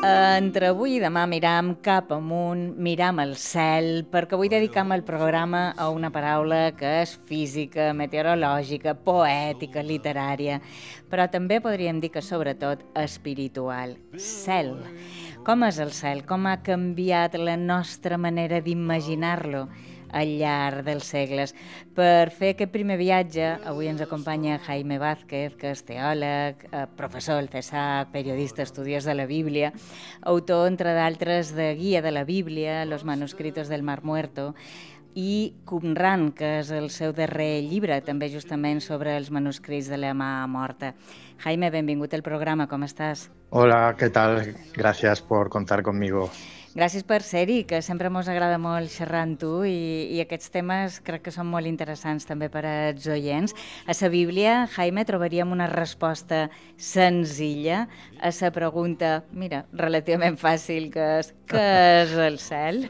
Entre avui i demà miram cap amunt, miram el cel, perquè avui dedicam el programa a una paraula que és física, meteorològica, poètica, literària, però també podríem dir que sobretot espiritual. Cel. Com és el cel? Com ha canviat la nostra manera d'imaginar-lo al llarg dels segles? Per fer aquest primer viatge, avui ens acompanya Jaime Vázquez, que és teòleg, professor del CESAC, periodista, estudiós de la Bíblia, autor, entre d'altres, de Guia de la Bíblia, Los manuscritos del Mar Muerto, i Qumran, que és el seu darrer llibre, també justament sobre els manuscrits de la mà morta. Jaime, benvingut al programa, com estàs? Hola, ¿qué tal? Gracias por contar conmigo. Gràcies per ser-hi, que sempre mos agrada molt xerrar amb tu i aquests temes crec que són molt interessants també per als oients. A la Bíblia, Jaime, trobaríem una resposta senzilla a la pregunta, mira, relativament fàcil, que és què és el cel?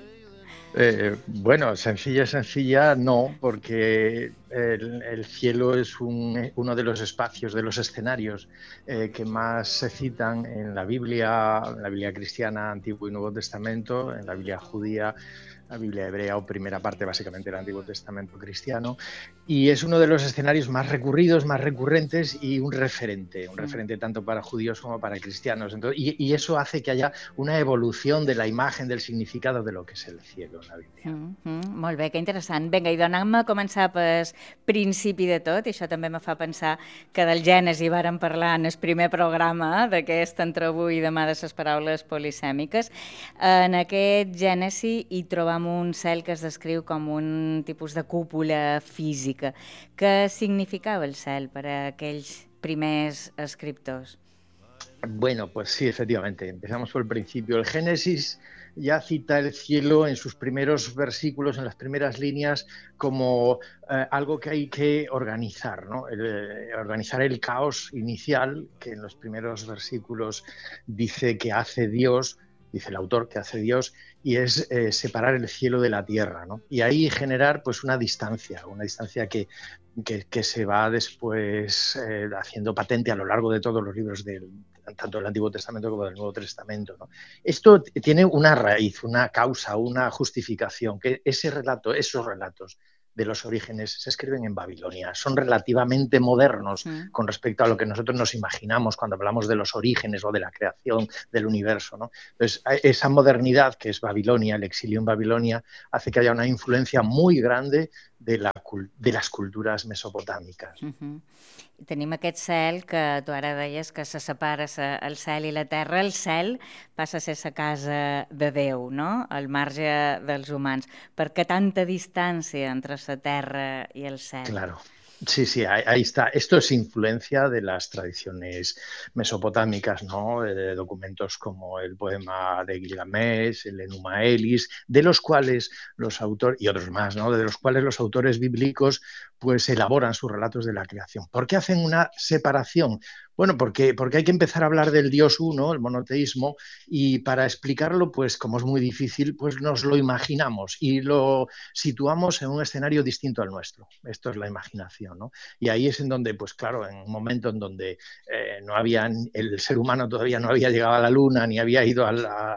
Bueno, sencilla no, porque el cielo es uno de los espacios, de los escenarios que más se citan en la Biblia cristiana, Antiguo y Nuevo Testamento, en la Biblia judía, la Biblia hebrea o primera parte básicamente del Antiguo Testamento cristiano, y es uno de los escenarios más recurridos, más recurrentes y un referente tanto para judíos como para cristianos. Entonces, y eso hace que haya una evolución de la imagen, del significado de lo que es el cielo en la Bíblia. Molt bé, que interessant. Vinga, i donant-me a començar pel principi de tot, i això també me fa pensar que del Gènesi vàrem parlar en el primer programa d'aquest entre avui i demà de les paraules polisèmiques. En aquest Gènesi hi trobam un cel que es descriu com un tipus de cúpula física. Què significava el cel per a aquells primers escriptors? Bueno, pues sí, efectivamente. Empezamos por el principio. El Génesis ya cita el cielo en sus primeros versículos, en las primeras líneas, como algo que hay que organizar, ¿no? Organizar el caos inicial, que en los primeros versículos dice que hace Dios, dice el autor que hace Dios, y es separar el cielo de la tierra, ¿no? Y ahí generar pues una distancia que se va después haciendo patente a lo largo de todos los libros tanto del Antiguo Testamento como del Nuevo Testamento, ¿no? Esto tiene una raíz, una causa, una justificación, que esos relatos de los orígenes se escriben en Babilonia. Son relativamente modernos con respecto a lo que nosotros nos imaginamos cuando hablamos de los orígenes o de la creación del universo, ¿no? Entonces, esa modernidad que es Babilonia, el exilio en Babilonia, hace que haya una influencia muy grande de las culturas mesopotàmiques. Tenim aquest cel que tu ara deies que se separa el cel i la terra. El cel passa a ser la casa de Déu, no? Al marge dels humans. Per què tanta distància entre la terra i el cel? Claro. Sí, ahí está. Esto es influencia de las tradiciones mesopotámicas, ¿no? De documentos como el poema de Gilgamesh, el Enuma Elis, de los cuales los autores, y otros más, ¿no? De los cuales los autores bíblicos pues elaboran sus relatos de la creación. ¿Por qué hacen una separación? Bueno, porque hay que empezar a hablar del Dios uno, el monoteísmo, y para explicarlo, pues como es muy difícil, pues nos lo imaginamos y lo situamos en un escenario distinto al nuestro. Esto es la imaginación, ¿no? Y ahí es en donde, pues claro, en un momento en donde el ser humano todavía no había llegado a la luna, ni había ido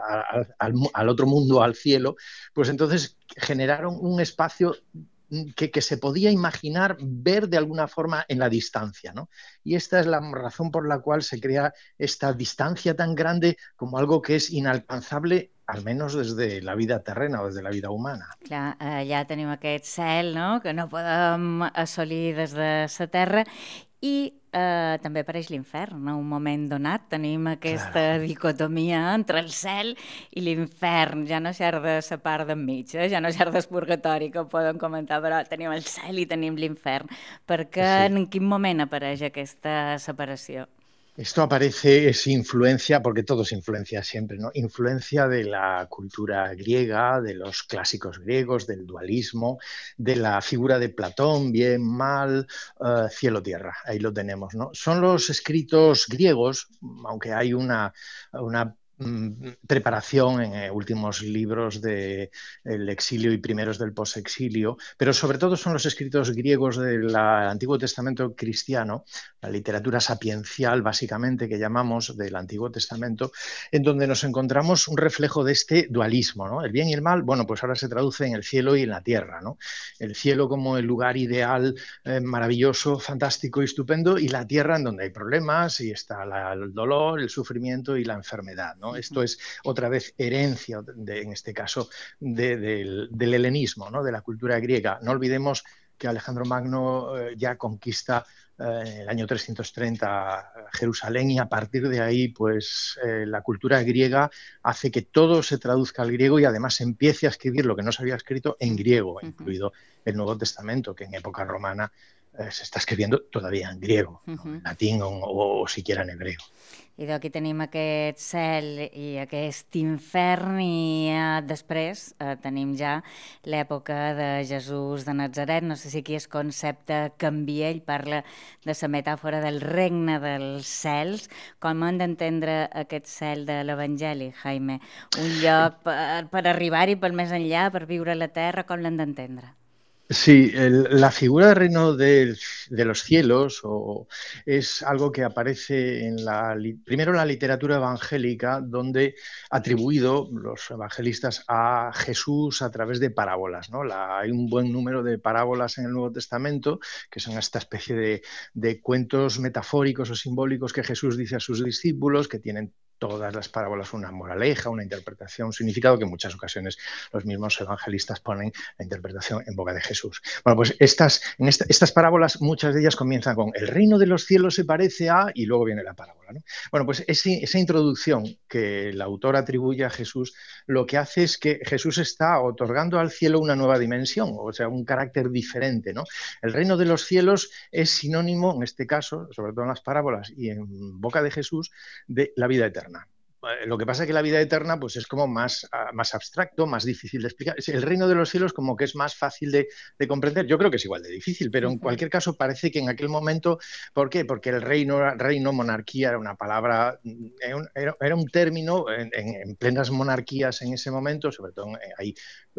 al otro mundo, al cielo, pues entonces generaron un espacio que se podía imaginar, ver de alguna forma en la distancia, ¿no? Y esta es la razón por la cual se crea esta distancia tan grande como algo que es inalcanzable, almenys des de la vida terrena o des de la vida humana. Clar, ja tenim aquest cel, no?, que no podem assolir des de la terra, i també apareix l'infern. En un moment donat tenim aquesta dicotomia entre el cel i l'infern. Ja no xer de la part d'enmig, ja no xer del purgatori, que ho podem comentar, però tenim el cel i tenim l'infern. Perquè en quin moment apareix aquesta separació? Esto aparece, es influencia, porque todo es influencia siempre, ¿no? Influencia de la cultura griega, de los clásicos griegos, del dualismo, de la figura de Platón, bien, mal, cielo-tierra, ahí lo tenemos, ¿no? Son los escritos griegos, aunque hay una preparación en últimos libros del exilio y primeros del posexilio, pero sobre todo son los escritos griegos del Antiguo Testamento cristiano, la literatura sapiencial básicamente que llamamos del Antiguo Testamento, en donde nos encontramos un reflejo de este dualismo, ¿no? El bien y el mal, bueno, pues ahora se traduce en el cielo y en la tierra, ¿no? El cielo como el lugar ideal, maravilloso, fantástico y estupendo, y la tierra en donde hay problemas y está el dolor, el sufrimiento y la enfermedad, ¿no? Esto es otra vez herencia, en este caso, del helenismo, ¿no? De la cultura griega. No olvidemos que Alejandro Magno ya conquista en el año 330 Jerusalén, y a partir de ahí pues la cultura griega hace que todo se traduzca al griego y además empiece a escribir lo que no se había escrito en griego, incluido el Nuevo Testamento, que en época romana se està escribiendo todavía en griego, no en latín o siquiera en hebreo. I d'aquí tenim aquest cel i aquest infern, i després tenim ja l'època de Jesús de Natzaret. No sé si aquí el concepte canvia, ell parla de la metàfora del regne dels cels. Com hem d'entendre aquest cel de l'Evangeli, Jaime? Un lloc per arribar-hi per més enllà, per viure a la terra, com l'hem d'entendre? Sí, la figura del reino de los cielos es algo que aparece primero en la literatura evangélica, donde atribuido los evangelistas a Jesús a través de parábolas, ¿no? Hay un buen número de parábolas en el Nuevo Testamento, que son esta especie de cuentos metafóricos o simbólicos que Jesús dice a sus discípulos, que tienen todas las parábolas una moraleja, una interpretación, un significado, que en muchas ocasiones los mismos evangelistas ponen la interpretación en boca de Jesús. Bueno, pues estas parábolas, muchas de ellas comienzan con el reino de los cielos se parece a, y luego viene la parábola, ¿no? Bueno, pues esa introducción que el autor atribuye a Jesús, lo que hace es que Jesús está otorgando al cielo una nueva dimensión, o sea, un carácter diferente, ¿no? El reino de los cielos es sinónimo, en este caso, sobre todo en las parábolas y en boca de Jesús, de la vida eterna. Lo que pasa es que la vida eterna pues, es como más abstracto, más difícil de explicar. El reino de los cielos como que es más fácil de comprender. Yo creo que es igual de difícil, pero en cualquier caso parece que en aquel momento... ¿Por qué? Porque el reino, monarquía, era una palabra, era un término en plenas monarquías en ese momento, sobre todo ahí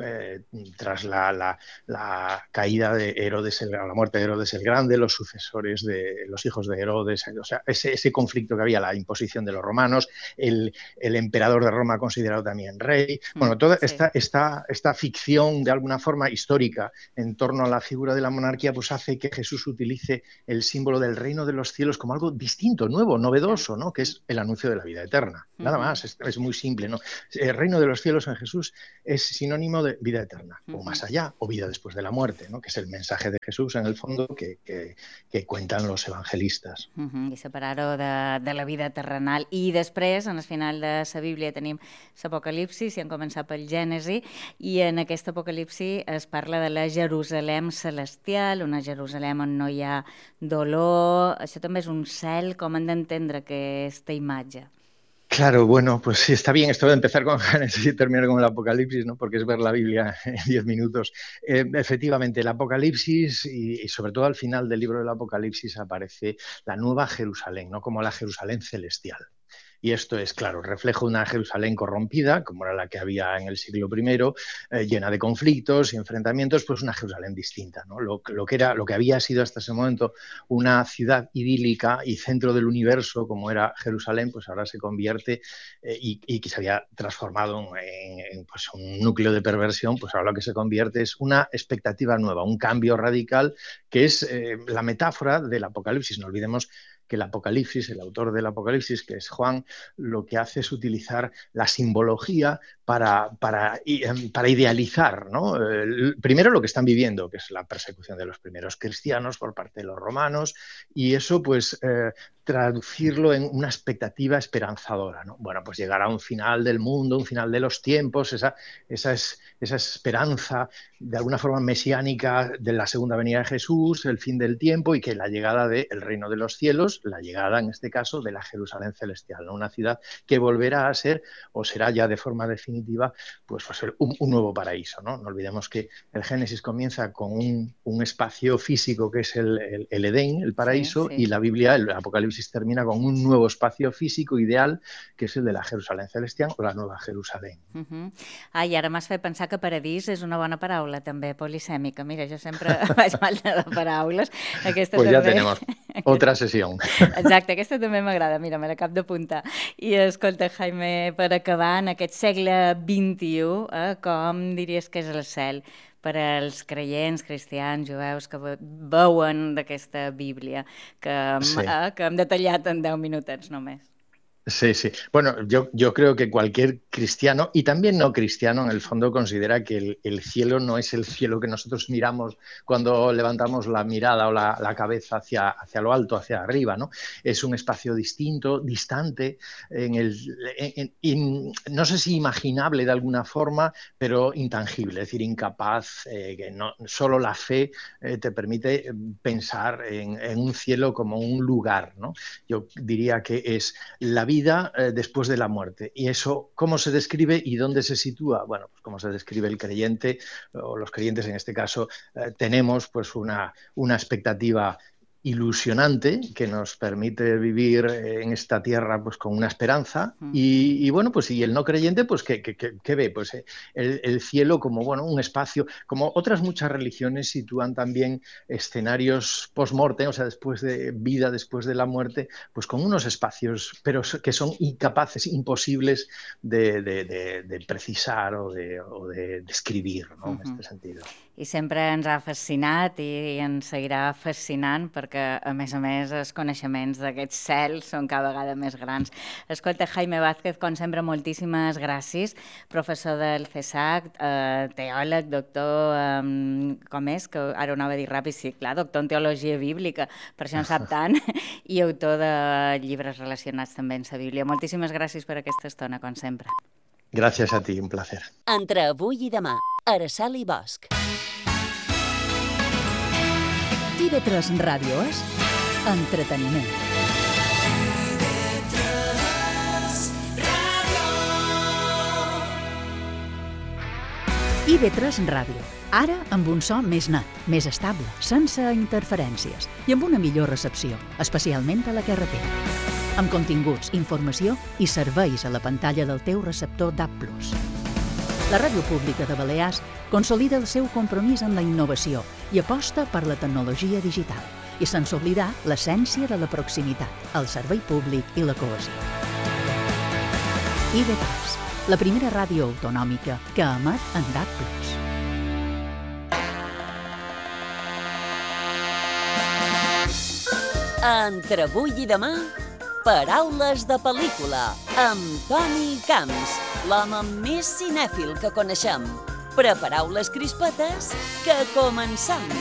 tras la caída de Herodes, la muerte de Herodes el Grande, los sucesores de los hijos de Herodes, o sea, ese conflicto que había, la imposición de los romanos, el emperador de Roma considerado también rey. Bueno, toda esta ficción de alguna forma histórica en torno a la figura de la monarquía pues hace que Jesús utilice el símbolo del reino de los cielos como algo distinto, nuevo, novedoso, ¿no? Que es el anuncio de la vida eterna. Nada más, es muy simple, ¿no? El reino de los cielos en Jesús es sinónimo de vida eterna, o más allá, o vida después de la muerte, ¿no? Que es el mensaje de Jesús en el fondo que cuentan los evangelistas. I separar-ho de la vida terrenal. I després, en el final de la Bíblia, tenim l'Apocalipsi, si hem començat pel Gènesi, i en aquest Apocalipsi es parla de la Jerusalem celestial, una Jerusalem on no hi ha dolor. Això també és un cel. Com hem d'entendre aquesta imatge? Claro, bueno, pues sí, está bien esto de empezar con Génesis y terminar con el Apocalipsis, ¿no? Porque es ver la Biblia en 10 minutos. Efectivamente, el Apocalipsis y sobre todo al final del libro del Apocalipsis aparece la nueva Jerusalén, ¿no? Como la Jerusalén celestial. Y esto es, claro, reflejo de una Jerusalén corrompida, como era la que había en el siglo I, llena de conflictos y enfrentamientos, pues una Jerusalén distinta, ¿no? Lo que había sido hasta ese momento una ciudad idílica y centro del universo, como era Jerusalén, pues ahora se convierte y que se había transformado en pues un núcleo de perversión, pues ahora lo que se convierte es una expectativa nueva, un cambio radical, que es la metáfora del Apocalipsis. No olvidemos que el Apocalipsis, el autor del Apocalipsis, que es Juan, lo que hace es utilizar la simbología para idealizar, ¿no? Primero lo que están viviendo, que es la persecución de los primeros cristianos por parte de los romanos, y eso pues traducirlo en una expectativa esperanzadora, ¿no? Bueno, pues llegar a un final del mundo, un final de los tiempos, esa esperanza de alguna forma mesiánica de la segunda venida de Jesús, el fin del tiempo y que la llegada del reino de los cielos, pues la llegada, en este caso, de la Jerusalén celestial, ¿no? Una ciudad que volverá a ser, o será ya de forma definitiva, pues va a ser un nuevo paraíso, ¿no? No olvidemos que el Génesis comienza con un espacio físico que es el Edén, el paraíso, y la Biblia, el Apocalipsis, termina con un nuevo espacio físico ideal, que és el de la Jerusalén celestial o la Nova Jerusalén. I ara m'has fet pensar que paradís és una bona paraula, també, polisèmica. Mira, jo sempre vaig mal de paraules. Aquesta pues també... ya tenemos otra sesión. Exacte, aquesta també m'agrada. Mira, me l'acabo d'apuntar. I escolta, Jaime, per acabar, en aquest segle XXI, com diries que és el cel per als creients, cristians, jueus, que veuen d'aquesta Bíblia que hem detallat en 10 minutets només? Sí, sí. Bueno, yo creo que cualquier cristiano, y también no cristiano, en el fondo considera que el cielo no es el cielo que nosotros miramos cuando levantamos la mirada o la cabeza hacia lo alto, hacia arriba, ¿no? Es un espacio distinto, distante, no sé si imaginable de alguna forma, pero intangible, es decir, incapaz, que no, solo la fe te permite pensar en un cielo como un lugar, ¿no? Yo diría que es la vida después de la muerte. ¿Y eso cómo se describe y dónde se sitúa? Bueno, pues como se describe el creyente, o los creyentes en este caso, tenemos pues una expectativa ilusionante que nos permite vivir en esta tierra pues con una esperanza y bueno, pues y el no creyente pues ¿qué ve? Pues el cielo como bueno, un espacio, como otras muchas religiones sitúan también escenarios post-mortem, o sea, después de vida, después de la muerte, pues con unos espacios pero que son incapaces, imposibles de precisar o de describir, ¿no? En este sentido. I sempre ens ha fascinat i ens seguirà fascinant perquè, a més, els coneixements d'aquest cel són cada vegada més grans. Escolta, Jaime Vázquez, com sempre, moltíssimes gràcies. Professor del CESAC, teòleg, doctor, com és? Que ara ho anava a dir ràpid, sí, clar, doctor en teologia bíblica, per això en sap tant, i autor de llibres relacionats també amb la Bíblia. Moltíssimes gràcies per aquesta estona, com sempre. Gràcies a ti, un placer. Entre avui i demà, Araceli i Bosch. TV3 Ràdio és entreteniment. IB3 Ràdio. Ara amb un so més net, més estable, sense interferències i amb una millor recepció, especialment a la carretera. Amb continguts, informació i serveis a la pantalla del teu receptor DAB+. La Ràdio Pública de Balears consolida el seu compromís amb la innovació i aposta per la tecnologia digital i sense oblidar l'essència de la proximitat, el servei públic i la cohesió. IB3, la primera ràdio autonòmica que emet en DAB+. Entre avui i demà, paraules de pel·lícula, amb Toni Camps, l'home més cinèfil que coneixem. Prepareu les crispetes, que comencem!